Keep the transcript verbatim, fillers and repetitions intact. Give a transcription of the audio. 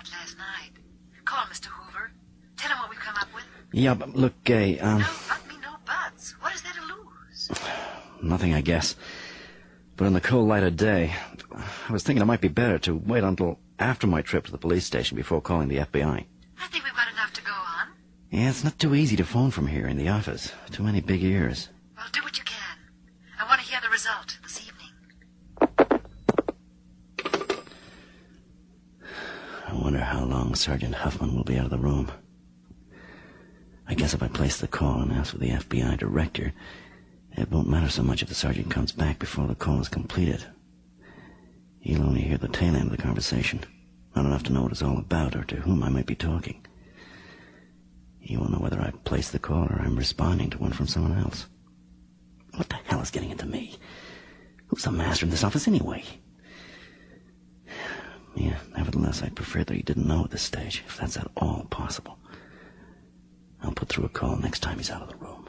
out last night. Call Mister Hoover. Tell him what we've come up with. Yeah, but look, Gay, um... No, but me no buts. What is there to lose? Nothing, I guess. But in the cold light of day, I was thinking it might be better to wait until after my trip to the police station before calling the F B I. I think we've got enough to go on. Yeah, it's not too easy to phone from here in the office. Too many big ears. Well, do what you can. I want to hear the result this evening. I wonder how long Sergeant Huffman will be out of the room. I guess if I place the call and ask for the F B I director, it won't matter so much if the sergeant comes back before the call is completed. He'll only hear the tail end of the conversation, not enough to know what it's all about or to whom I might be talking. He won't know whether I place the call or I'm responding to one from someone else. What the hell is getting into me? Who's the master in this office anyway? Yeah, nevertheless, I'd prefer that he didn't know at this stage, if that's at all possible. I'll put through a call next time he's out of the room.